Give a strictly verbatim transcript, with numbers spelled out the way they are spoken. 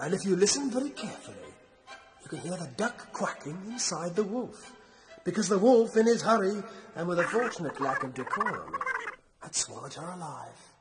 And if you listen very carefully, you can hear the duck quacking inside the wolf. Because the wolf, in his hurry, and with a fortunate lack of decorum, had swallowed her alive.